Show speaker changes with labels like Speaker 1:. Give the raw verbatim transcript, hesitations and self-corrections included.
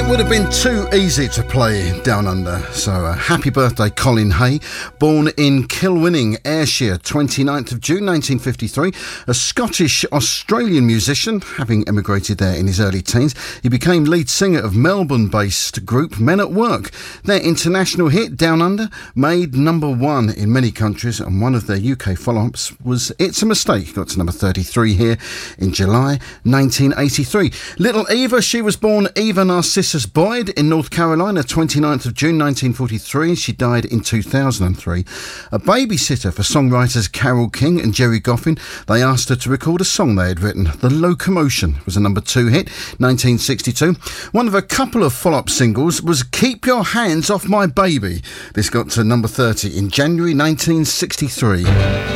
Speaker 1: Would have been too easy to play Down Under. So uh, happy birthday Colin Hay, born in Kilwinning, Ayrshire, twenty-ninth of June nineteen fifty-three, a Scottish Australian musician, having emigrated there in his early teens. He became lead singer of Melbourne based group Men at Work. Their international hit Down Under made number one in many countries, and one of their U K follow-ups was It's a Mistake, got to number thirty-three here in July nineteen eighty-three. Little Eva, she was born Eva Narcissus Boyd in North Carolina, twenty-ninth of June nineteen forty-three. She died in two thousand three. A babysitter for songwriters Carole King and Jerry Goffin. They asked her to record a song they had written. The Locomotion was a number two hit, nineteen sixty-two. One of a couple of follow-up singles was Keep Your Hands Off My Baby. This got to number thirty in January nineteen sixty-three.